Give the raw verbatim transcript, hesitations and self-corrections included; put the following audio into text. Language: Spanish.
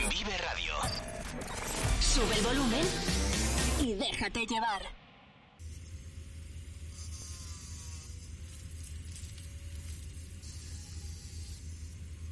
Vive Radio. Sube el volumen y déjate llevar.